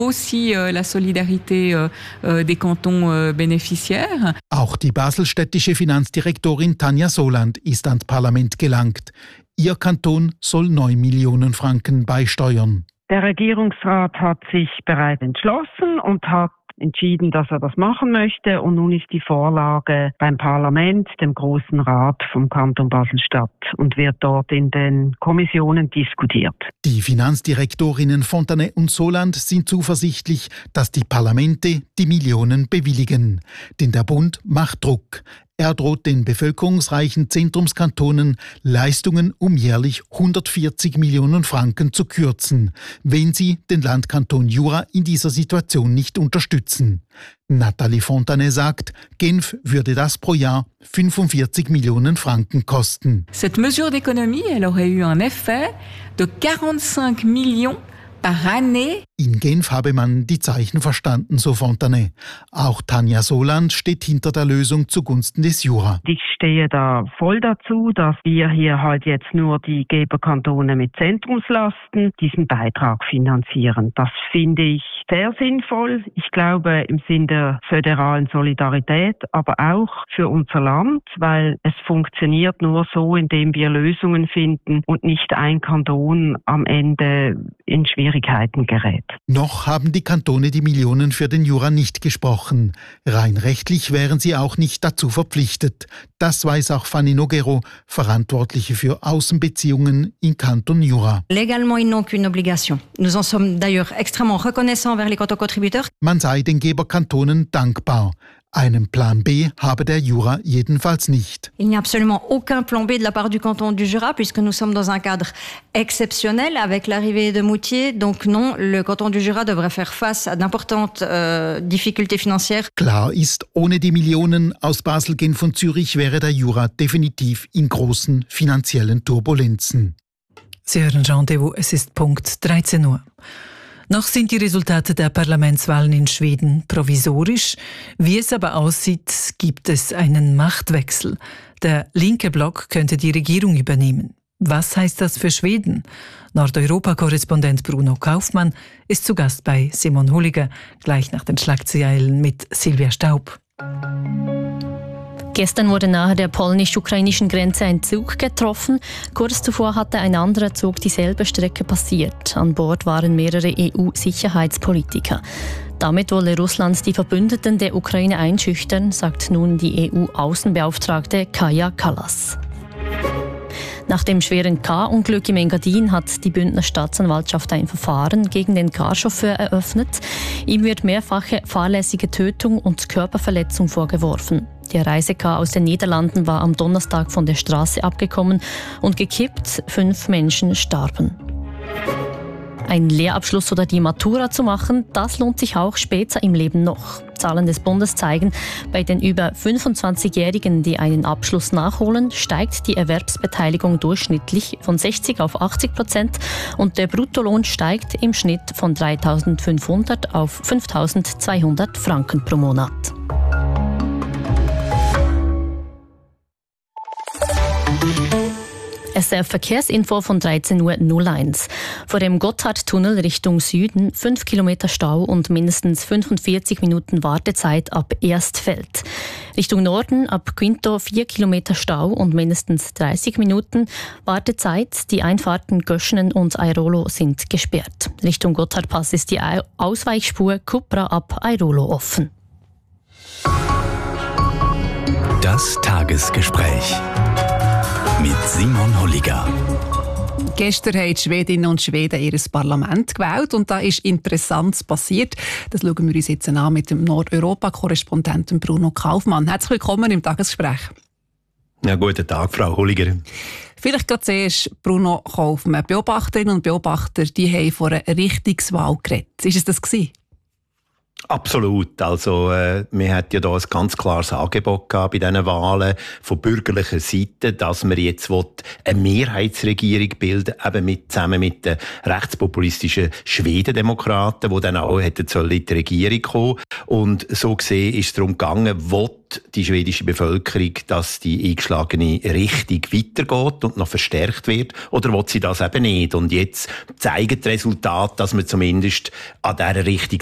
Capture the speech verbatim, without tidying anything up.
Aussi euh, la solidarité euh, des cantons euh, bénéficiaires. Auch die baselstädtische Finanzdirektorin Tanja Soland ist ans Parlament gelangt. Ihr Kanton soll neun Millionen Franken beisteuern. Der Regierungsrat hat sich bereits entschlossen und hat entschieden, dass er das machen möchte. Und nun ist die Vorlage beim Parlament, dem Großen Rat vom Kanton Basel-Stadt, und wird dort in den Kommissionen diskutiert. Die Finanzdirektorinnen Fontanet und Soland sind zuversichtlich, dass die Parlamente die Millionen bewilligen. Denn der Bund macht Druck. Er droht den bevölkerungsreichen Zentrumskantonen Leistungen um jährlich hundertvierzig Millionen Franken zu kürzen, wenn sie den Landkanton Jura in dieser Situation nicht unterstützen. Nathalie Fontanet sagt, Genf würde das pro Jahr fünfundvierzig Millionen Franken kosten. Cette mesure d'économie, elle aurait eu un effet de quarante-cinq millions par année. In Genf habe man die Zeichen verstanden, so Fontanet. Auch Tanja Soland steht hinter der Lösung zugunsten des Jura. Ich stehe da voll dazu, dass wir hier halt jetzt nur die Geberkantone mit Zentrumslasten diesen Beitrag finanzieren. Das finde ich sehr sinnvoll. Ich glaube im Sinne der föderalen Solidarität, aber auch für unser Land, weil es funktioniert nur so, indem wir Lösungen finden und nicht ein Kanton am Ende in Schwierigkeiten gerät. Noch haben die Kantone die Millionen für den Jura nicht gesprochen. Rein rechtlich wären sie auch nicht dazu verpflichtet. Das weiß auch Fanny Noguero, Verantwortliche für Außenbeziehungen im Kanton Jura. Légalement, ils n'ont qu'une obligation. Nous en sommes d'ailleurs extrêmement reconnaissants envers les cantons contributeurs. Man sei den Geberkantonen dankbar. Einen Plan B habe der Jura jedenfalls nicht. Il n'y a absolument aucun plan B de la part du canton du Jura puisque nous sommes dans un cadre exceptionnel avec l'arrivée de Moutier. Donc non, le canton du Jura devrait faire face à d'importantes euh, difficultés financières. Klar ist, ohne die Millionen aus Basel, Genf und Zürich wäre der Jura definitiv in großen finanziellen Turbulenzen. Sie hören Rendezvous, es ist Punkt dreizehn Uhr. Noch sind die Resultate der Parlamentswahlen in Schweden provisorisch. Wie es aber aussieht, gibt es einen Machtwechsel. Der linke Block könnte die Regierung übernehmen. Was heißt das für Schweden? Nordeuropa-Korrespondent Bruno Kaufmann ist zu Gast bei Simon Hulliger, gleich nach den Schlagzeilen mit Silvia Staub. Gestern wurde nahe der polnisch-ukrainischen Grenze ein Zug getroffen. Kurz zuvor hatte ein anderer Zug dieselbe Strecke passiert. An Bord waren mehrere E U-Sicherheitspolitiker. Damit wolle Russland die Verbündeten der Ukraine einschüchtern, sagt nun die E U-Außenbeauftragte Kaja Kallas. Nach dem schweren Car-Unglück im Engadin hat die Bündner Staatsanwaltschaft ein Verfahren gegen den Carchauffeur eröffnet. Ihm wird mehrfache fahrlässige Tötung und Körperverletzung vorgeworfen. Der Reisecar aus den Niederlanden war am Donnerstag von der Straße abgekommen und gekippt. Fünf Menschen starben. Einen Lehrabschluss oder die Matura zu machen, das lohnt sich auch später im Leben noch. Zahlen des Bundes zeigen, bei den über fünfundzwanzigjährigen, die einen Abschluss nachholen, steigt die Erwerbsbeteiligung durchschnittlich von sechzig auf achtzig Prozent und der Bruttolohn steigt im Schnitt von dreitausendfünfhundert auf fünftausendzweihundert Franken pro Monat. S R F-Verkehrsinfo von dreizehn Uhr null eins. Vor dem Gotthardtunnel Richtung Süden fünf Kilometer Stau und mindestens fünfundvierzig Minuten Wartezeit ab Erstfeld. Richtung Norden ab Quinto vier Kilometer Stau und mindestens dreißig Minuten Wartezeit. Die Einfahrten Göschenen und Airolo sind gesperrt. Richtung Gotthardpass ist die Ausweichspur Kupra ab Airolo offen. Das Tagesgespräch mit Simon Hulliger. Gestern haben die Schwedinnen und Schweden ihr Parlament gewählt und da ist Interessantes passiert. Das schauen wir uns jetzt an mit dem Nordeuropa-Korrespondenten Bruno Kaufmann. Herzlich willkommen im Tagesgespräch. Ja, guten Tag, Frau Hulliger. Vielleicht gerade zuerst Bruno Kaufmann. Beobachterinnen und Beobachter die haben vor einer Richtungswahl geredet. Ist es das gewesen? Absolut. Also, äh, wir hatten ja da ein ganz klares Angebot gehabt bei diesen Wahlen von bürgerlicher Seite, dass wir jetzt eine Mehrheitsregierung bilden, eben mit, zusammen mit den rechtspopulistischen Schwedendemokraten, die dann auch hätten sollen in die Regierung kommen. Und so gesehen ist es darum gegangen, will die schwedische Bevölkerung, dass die eingeschlagene Richtung weitergeht und noch verstärkt wird, oder will sie das eben nicht? Und jetzt zeigen die Resultate, dass man zumindest an dieser Richtung